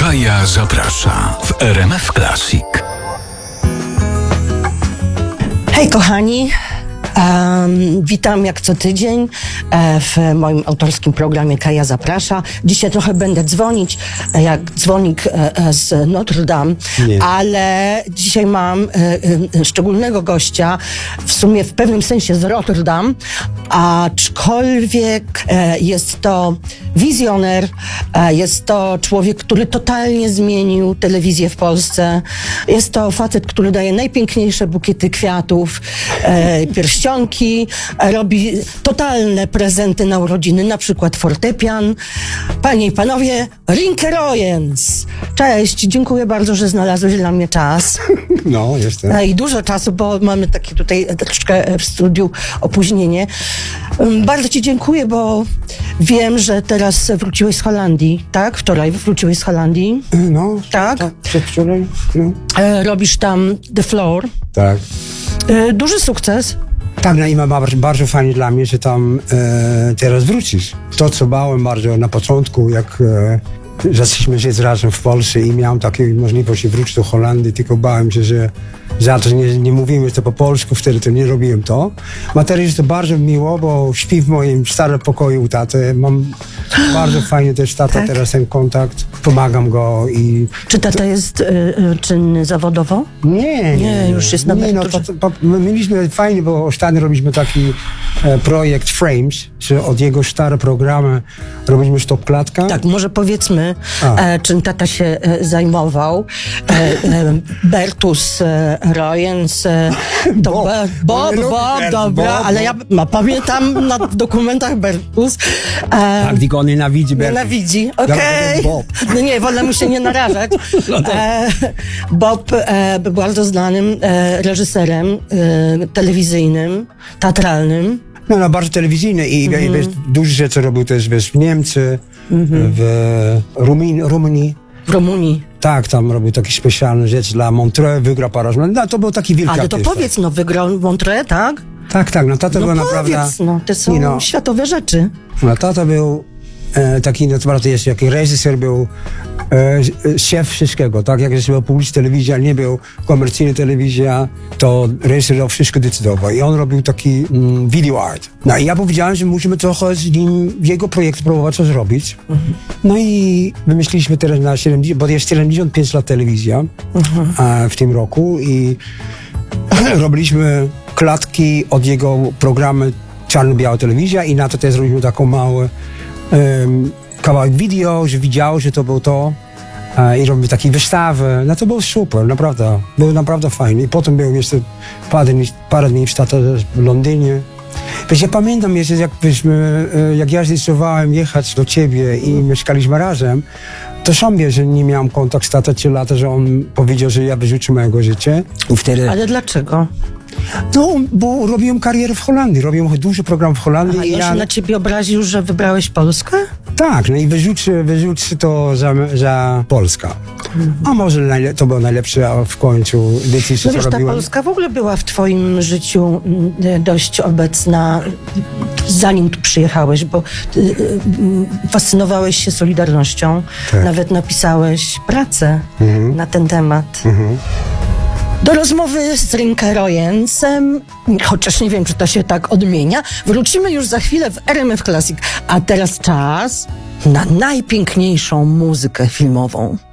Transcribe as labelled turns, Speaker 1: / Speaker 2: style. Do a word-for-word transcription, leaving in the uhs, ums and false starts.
Speaker 1: Kaja zaprasza w R M F Classic.
Speaker 2: Hej kochani, um, witam jak co tydzień e, w moim autorskim programie Kaja zaprasza. Dzisiaj trochę będę dzwonić jak dzwonik e, z Notre Dame, Nie. ale dzisiaj mam e, e, szczególnego gościa, w sumie w pewnym sensie z Rotterdam, aczkolwiek e, jest to wizjoner, e, jest to człowiek, który totalnie zmienił telewizję w Polsce. Jest to facet, który daje najpiękniejsze bukiety kwiatów, e, pierścionki, e, robi totalne prezenty na urodziny, na przykład fortepian. Panie i panowie, Rinke Royens. Cześć, dziękuję bardzo, że znalazłeś dla mnie czas.
Speaker 3: No, jestem.
Speaker 2: E, I dużo czasu, bo mamy takie tutaj troszkę w studiu opóźnienie. Bardzo ci dziękuję, bo wiem, że teraz wróciłeś z Holandii, tak? Wczoraj wróciłeś z Holandii.
Speaker 3: No,
Speaker 2: tak.
Speaker 3: tak przedwczoraj. No.
Speaker 2: E, robisz tam The Floor.
Speaker 3: Tak.
Speaker 2: E, duży sukces.
Speaker 3: Tak, no i ma bardzo, bardzo fajnie dla mnie, że tam e, teraz wrócisz. To, co bałem bardzo na początku, jak e, zaczęliśmy żyć razem w Polsce i miałem taką możliwość wrócić do Holandii, tylko bałem się, że za to, że nie, nie mówimy to po polsku, wtedy to nie robiłem to. A teraz jest to bardzo miło, bo śpi w moim starym pokoju u taty. Mam bardzo fajnie też tata, tak? Teraz ten kontakt, pomagam go i...
Speaker 2: Czy tata jest y, y, czynny zawodowo?
Speaker 3: Nie, nie.
Speaker 2: Nie, już jest na
Speaker 3: nie, no, to, to, my mieliśmy fajnie, bo ostatnio robiliśmy taki e, projekt Frames, że od jego stare programy robiliśmy stopklatka.
Speaker 2: Tak, może powiedzmy, e, czym tata się e, zajmował. E, e, Bertus e, Royens, e, to Bob, Be, Bob, Bob, Bob, dobra, Bob, ale ja ma, pamiętam na dokumentach Bertus. E,
Speaker 3: tak, tylko on nienawidzi Bertus.
Speaker 2: Nienawidzi, okej. Okay. No nie, wolę mu się nie narażać. E, Bob e, był bardzo znanym e, reżyserem e, telewizyjnym, teatralnym.
Speaker 3: No, no, bardzo telewizyjny i mm-hmm. wiesz, duże rzeczy robił też wiesz, w Niemcy, mm-hmm. w Rumin, Rumunii.
Speaker 2: W Rumunii.
Speaker 3: Tak, tam robił takie specjalne rzeczy dla Montreux, wygrał parę razy. No, to był taki wielki
Speaker 2: Ale to
Speaker 3: artysta.
Speaker 2: Powiedz, no wygrał Montreux, tak?
Speaker 3: Tak, tak, no tata
Speaker 2: no
Speaker 3: był
Speaker 2: powiedz,
Speaker 3: naprawdę...
Speaker 2: no to są no, światowe rzeczy.
Speaker 3: No tata był e, taki, no to bardzo jest, jak reżyser był e, szef wszystkiego, tak? Jak był publiczna telewizja, nie był komercyjna telewizja, to reżyser wszystko decydował. I on robił taki mm, video art. No i ja powiedziałem, że musimy trochę z nim w jego projekcie próbować coś zrobić. Mhm. No i wymyśliliśmy teraz na siedemdziesiąt, bo jest siedemdziesiąt pięć lat telewizja mhm. a, w tym roku i robiliśmy klatki od jego programu czarno-biała telewizja i na to też zrobiliśmy taką małą um, kawałek wideo, że widział, że to było to uh, i robimy takie wystawy. No to było super, naprawdę. Było naprawdę fajnie. I potem był jeszcze parę dni, parę dni w Stanach, w Londynie. Wiesz, ja pamiętam jeszcze, jak, byśmy, jak ja zdecydowałem jechać do ciebie i mieszkaliśmy razem, to sam wie, że nie miałem kontakt z tatą trzy lata, że on powiedział, że ja wyrzucił mojego życia. I wtedy...
Speaker 2: Ale dlaczego?
Speaker 3: No, bo robiłem karierę w Holandii, robiłem duży program w Holandii.
Speaker 2: A i on ja... się na ciebie obraził, że wybrałeś Polskę?
Speaker 3: Tak, no i wyrzucił, wyrzucił to za, za Polskę. Mhm. A może najle- to było najlepsze w końcu decyzja,
Speaker 2: no wiesz,
Speaker 3: co robiłem.
Speaker 2: Ta Polska w ogóle była w twoim życiu dość obecna, zanim tu przyjechałeś, bo ty, fascynowałeś się Solidarnością, tak. Nawet napisałeś pracę mhm. na ten temat. Mhm. Do rozmowy z Rinke Royensem, chociaż nie wiem, czy to się tak odmienia, wrócimy już za chwilę w R M F Classic. A teraz czas na najpiękniejszą muzykę filmową.